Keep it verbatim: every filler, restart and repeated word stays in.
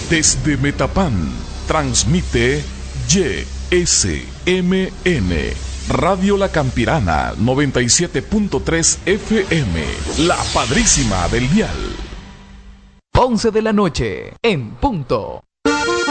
Desde Metapán, transmite Y S M N, Radio La Campirana, noventa y siete punto tres F M, la padrísima del dial. once de la noche, en punto.